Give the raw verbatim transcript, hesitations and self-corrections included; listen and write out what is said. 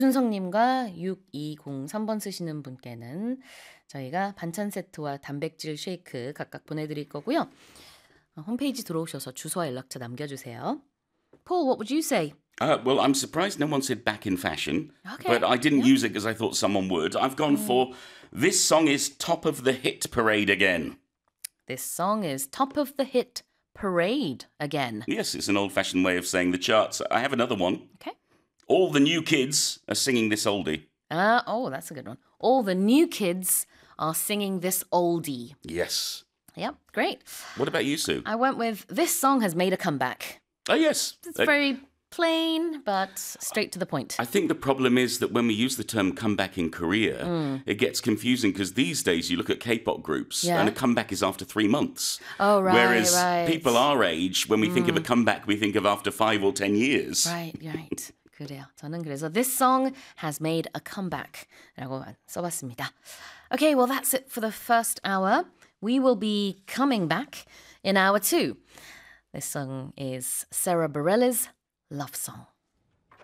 순성님과 육이공삼 번 쓰시는 분께는 저희가 반찬 세트와 단백질 쉐이크 각각 보내드릴 거고요. 어, 홈페이지 들어오셔서 주소와 연락처 남겨주세요. Paul, what would you say? Uh, well, I'm surprised no one said back in fashion, Okay. but I didn't Yeah. use it because I thought someone would. I've gone for this song is top of the hit parade again. This song is top of the hit parade again. Yes, it's an old-fashioned way of saying the charts. I have another one. Okay. All the new kids are singing this oldie. Uh, oh, that's a good one. All the new kids are singing this oldie. Yes. Yep, great. What about you, Sue? I went with this song has made a comeback. Oh, yes. It's Uh, very plain, but straight to the point. I think the problem is that when we use the term comeback in Korea, it gets confusing because these days you look at K-pop groups Yeah. and a comeback is after three months. Oh, right, Whereas right. people our age, when we think of a comeback, we think of after five or ten years. Right, right. 그래요. 저는 그래서 this song has made a comeback라고 써봤습니다. Okay, well that's it for the first hour. We will be coming back in hour two. This song is Sarah Bareilles' Love Song.